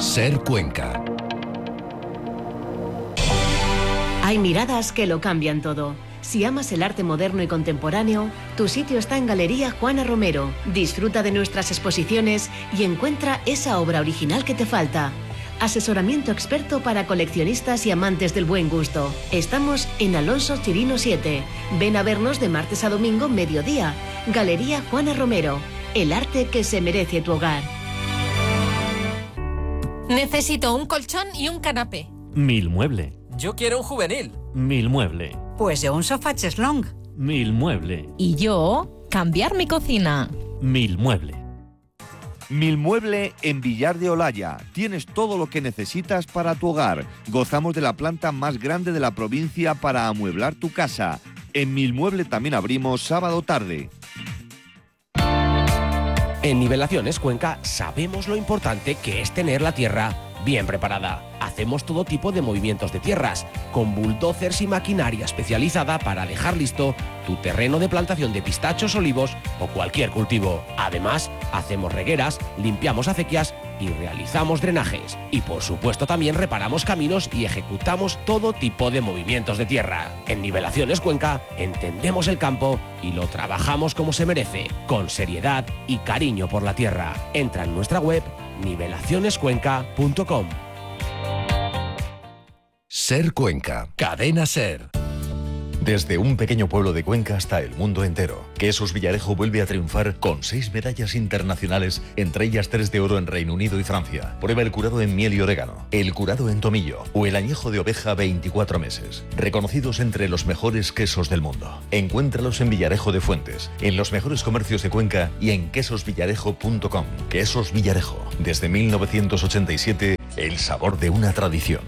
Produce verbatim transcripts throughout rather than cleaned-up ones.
Ser Cuenca. Hay miradas que lo cambian todo. Si amas el arte moderno y contemporáneo, tu sitio está en Galería Juana Romero. Disfruta de nuestras exposiciones y encuentra esa obra original que te falta. Asesoramiento experto para coleccionistas y amantes del buen gusto. Estamos en Alonso Chirino siete. Ven a vernos de martes a domingo, mediodía. Galería Juana Romero. El arte que se merece tu hogar. Necesito un colchón y un canapé. Milmueble. Yo quiero un juvenil. Milmueble. Pues yo un sofá cheslong. Milmueble. Y yo, cambiar mi cocina. Milmueble. Milmueble en Villar de Olaya. Tienes todo lo que necesitas para tu hogar. Gozamos de la planta más grande de la provincia para amueblar tu casa. En Milmueble también abrimos sábado tarde. En Nivelaciones Cuenca sabemos lo importante que es tener la tierra bien preparada. Hacemos todo tipo de movimientos de tierras, con bulldozers y maquinaria especializada para dejar listo tu terreno de plantación de pistachos, olivos o cualquier cultivo. Además, hacemos regueras, limpiamos acequias y realizamos drenajes. Y por supuesto también reparamos caminos y ejecutamos todo tipo de movimientos de tierra. En Nivelaciones Cuenca entendemos el campo y lo trabajamos como se merece, con seriedad y cariño por la tierra. Entra en nuestra web nivelaciones cuenca punto com. Ser Cuenca, Cadena Ser. Desde un pequeño pueblo de Cuenca hasta el mundo entero, Quesos Villarejo vuelve a triunfar con seis medallas internacionales, entre ellas tres de oro en Reino Unido y Francia. Prueba el curado en miel y orégano, el curado en tomillo o el añejo de oveja veinticuatro meses, reconocidos entre los mejores quesos del mundo. Encuéntralos en Villarejo de Fuentes, en los mejores comercios de Cuenca y en quesos villarejo punto com. Quesos Villarejo, desde mil novecientos ochenta y siete, el sabor de una tradición.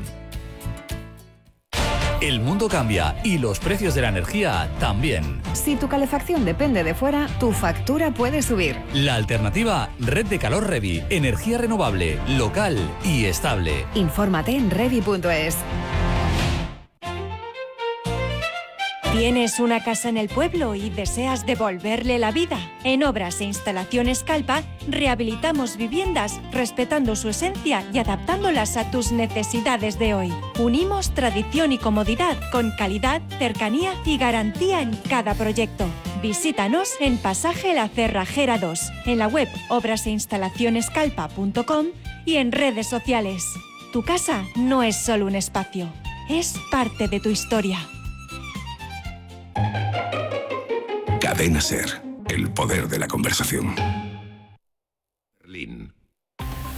El mundo cambia y los precios de la energía también. Si tu calefacción depende de fuera, tu factura puede subir. La alternativa, Red de Calor Revi. Energía renovable, local y estable. Infórmate en revi punto es. ¿Tienes una casa en el pueblo y deseas devolverle la vida? En Obras e Instalaciones Calpa rehabilitamos viviendas respetando su esencia y adaptándolas a tus necesidades de hoy. Unimos tradición y comodidad con calidad, cercanía y garantía en cada proyecto. Visítanos en Pasaje La Cerrajera dos, en la web obras e instalaciones calpa punto com y en redes sociales. Tu casa no es solo un espacio, es parte de tu historia. Cadena Ser, el poder de la conversación.